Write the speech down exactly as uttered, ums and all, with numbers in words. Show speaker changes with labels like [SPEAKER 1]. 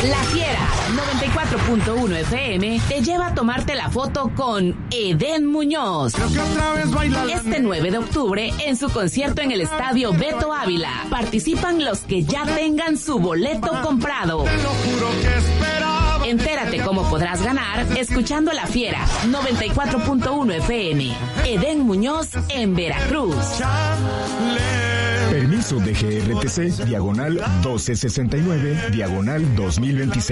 [SPEAKER 1] La Fiera noventa y cuatro punto uno F M te lleva a tomarte la foto con Edén Muñoz. Este nueve de octubre en su concierto en el Estadio Beto Ávila. Participan los que ya tengan su boleto comprado. Entérate cómo podrás ganar escuchando La Fiera noventa y cuatro punto uno F M. Edén Muñoz en Veracruz.
[SPEAKER 2] Permiso de G R T C, diagonal doce sesenta y nueve, diagonal dos mil veintiséis.